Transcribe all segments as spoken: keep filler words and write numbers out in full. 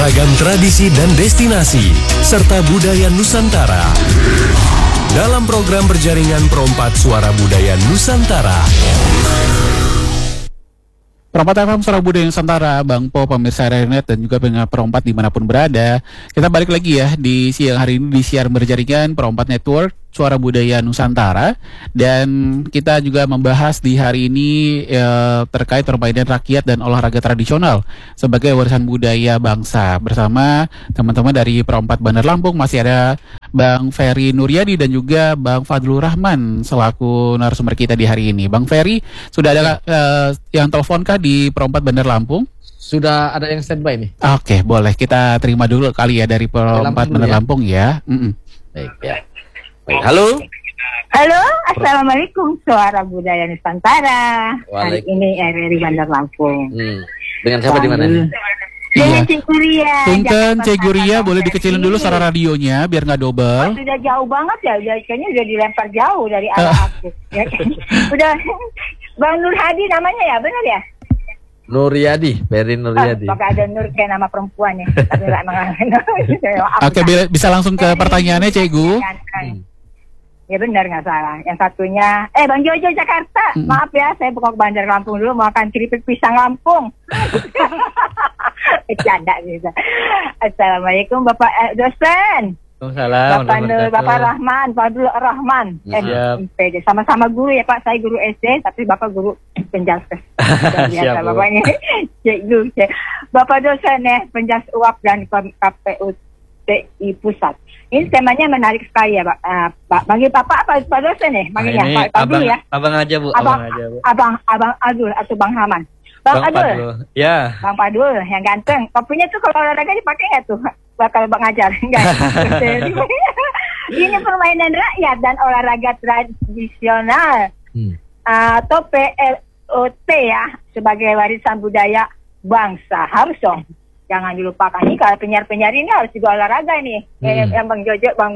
Ragam tradisi dan destinasi, serta budaya Nusantara. Dalam program berjaringan Perompat Suara Budaya Nusantara. Perompat F M Suara Budaya Nusantara, Bang Po, pemirsa Renet dan juga pendengar Perompat dimanapun berada. Kita balik lagi ya di siang hari ini di siar berjaringan Perompat Network Suara Budaya Nusantara. Dan kita juga membahas di hari ini eh, terkait permainan rakyat dan olahraga tradisional sebagai warisan budaya bangsa. Bersama teman-teman dari Perompat Bandar Lampung masih ada Bang Ferry Nuryadi dan juga Bang Fadlur Rahman selaku narasumber kita di hari ini. Bang Ferry, sudah ada eh, yang teleponkah di Perompat Bandar Lampung? Sudah ada yang standby nih. Oke, boleh kita terima dulu kali ya dari Perompat Bandar ya. Lampung ya. Mm-mm. Baik ya. Baik, halo. Halo, assalamualaikum Suara Budaya Nusantara. Hari ini R R I Bandar Lampung. Hmm. Dengan siapa di mana nih? Dengan Cik Guria. Punten Cik Guria, boleh dikecilin dulu suara radionya biar nggak double. Oh, sudah jauh banget ya, udah kayaknya udah dilempar jauh dari arah aku. Ya, udah Bang Nur Hadi namanya ya, benar ya? Nuryadi, Ferry Nuryadi. Oh, pakai ada Nur kayak nama perempuannya. Tapi enggak emang. Oke, bisa langsung ke pertanyaannya Cik Gu. Hmm. Ya benar nggak salah. Yang satunya, eh Bang Jojo Jakarta. Hmm. Maaf ya, saya bukan ke Bandar Lampung dulu, mau makan keripik pisang Lampung. Bercanda gitu. Assalamualaikum Bapak eh, dosen. Waalaikumsalam. Bapak Nur, Bapak Rahman, Fadlur Rahman. Siap. Eh, sama-sama guru ya Pak. Saya guru S D, tapi Bapak guru penjaskes. Biasa Bapak ini. Cikgu. Bapak dosen ya, penjas U A P dan K P U T I Pusat. Ini temanya menarik sekali ya Pak. Uh, Pak, panggil Bapak apa Pak dosen ya? Panggilnya nah, Pak Fadlur ya. Abang aja Bu, abang, abang aja Bu. Abang Abang Adul atau Bang Haman. Bang, Bang Adul. Padul. Ya. Bang Padul yang ganteng. Kopinya tuh kalau olahraga dipakai nggak tuh? Bakal Bang ajar enggak? Ini permainan rakyat dan olahraga tradisional hmm. atau P L O T ya, sebagai warisan budaya bangsa. Harus dong. Jangan dilupakan nih, kalau penyiar-penyiar ini harus juga olahraga nih. Hmm. Yang, yang Bang Jojo, Bang.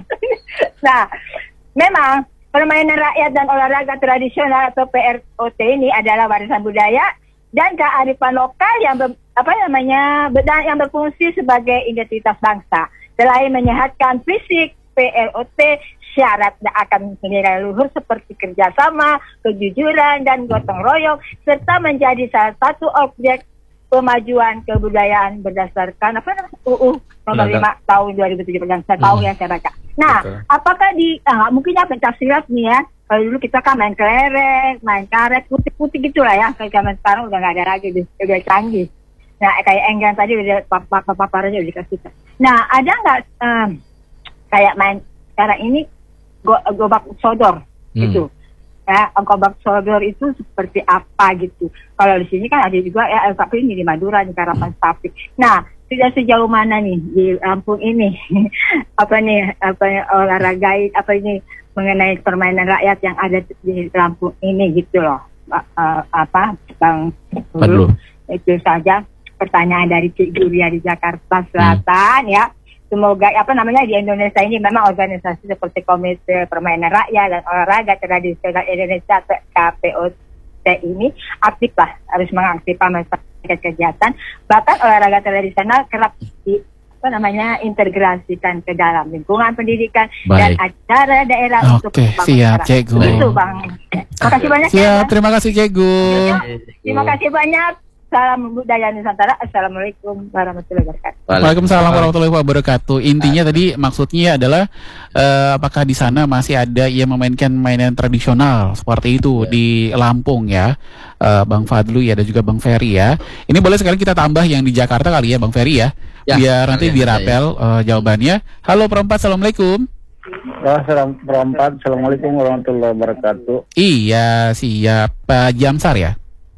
Nah, memang permainan rakyat dan olahraga tradisional atau P R O T ini adalah warisan budaya dan kearifan lokal yang ber, apa namanya yang berfungsi sebagai identitas bangsa. Selain menyehatkan fisik, P R O T syarat akan nilai luhur seperti kerjasama, kejujuran, dan gotong royong, serta menjadi salah satu objek pemajuan kebudayaan berdasarkan apa namanya U U nomor lima tahun dua ribu tujuh belas. Saya tahu hmm. ya saya baca. Nah, betul. Apakah di ah, mungkin ya pencak silat nih ya. Kalau dulu kita kan main kelereng, main karet, putih-putih gitulah ya. Kalau zaman sekarang udah nggak ada lagi, udah canggih. Nah, kayak Enggan tadi udah paparannya udah dikasih. Nah, ada nggak um, kayak main sekarang ini go, gobak sodor hmm. gitu. Ya, gobak sodor itu seperti apa gitu. Kalau di sini kan ada juga ya, tapi ini di Madura, di Karapan Sapik. Nah, sudah sejauh mana nih di Lampung ini apa nih apa olahraga apa ini mengenai permainan rakyat yang ada di Lampung ini gitu loh. Uh, apa Bang Guru, itu saja pertanyaan dari Cik Guria di Jakarta Selatan hmm. ya. Semoga apa namanya di Indonesia ini memang organisasi seperti Komite Permainan Rakyat dan Olahraga Tradisional Indonesia atau K P O T ini aktif lah, harus mengaktifkan kegiatan. Bahkan olahraga tradisional kerap di apa namanya integrasikan ke dalam lingkungan pendidikan. Baik. Dan acara daerah Oke, untuk siap Cikgu. Itu Bang. Terima kasih banyak. Siap, ya, terima kasih Cikgu. Terima kasih banyak. Salam budaya Nusantara. Assalamualaikum warahmatullahi wabarakatuh. Waalaikumsalam warahmatullahi wabarakatuh. Intinya tadi maksudnya adalah uh, apakah di sana masih ada yang memainkan mainan tradisional seperti itu ya. Di Lampung ya, uh, Bang Fadlu ya dan juga Bang Ferry ya. Ini boleh sekali kita tambah yang di Jakarta kali ya Bang Ferry ya, ya biar nanti ya, dirapel ya. uh, jawabannya. Halo Perompat, assalamualaikum. Ya, salam Perompat, assalamualaikum warahmatullahi wabarakatuh. Iya siap, Pak Jamsar ya.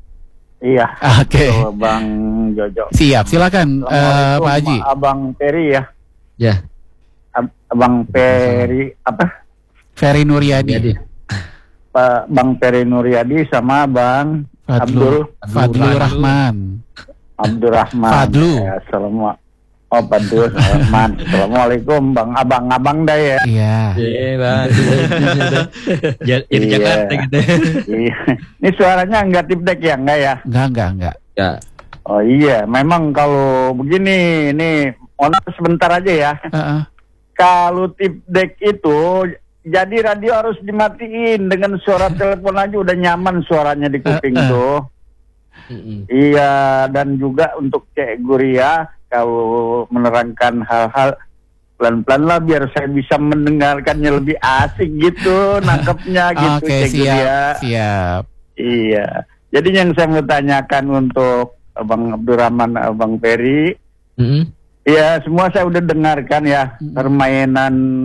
Iya. Oke. Okay. Bang Jojo. Siap, silakan uh, Pak Haji. Abang Ferry ya. Ya. Ab- Abang Ferry apa? Ferry Nuryadi. Pak Bang Ferry Nuryadi sama Bang Fadlu. Abdul Fadlur Rahman. Abdurrahman. Fadlu. Ya, assalamualaikum. Oh, Fadlur Rahman. Assalamualaikum Bang Abang-abang dah ya. Iya. Iya, Bang. Jadi Jakarta gitu. Iya. Ini suaranya enggak tipdek ya, enggak ya? Enggak, enggak, enggak. Ya. Oh iya, memang kalau begini, ini mohon sebentar aja ya. Uh-uh. Kalau tip deck itu, jadi radio harus dimatiin, dengan suara telepon aja udah nyaman suaranya di kuping uh-uh. tuh. Mm-mm. Iya, dan juga untuk Cek Guria, kalau menerangkan hal-hal pelan-pelan lah biar saya bisa mendengarkannya lebih asik gitu, nangkepnya gitu. Oke, Cek siap, Guria. siap. Iya, jadi yang saya mau tanyakan untuk Abang Abdurrahman, Abang Ferry, Mm-mm. ya semua saya udah dengarkan ya, Mm-mm. permainan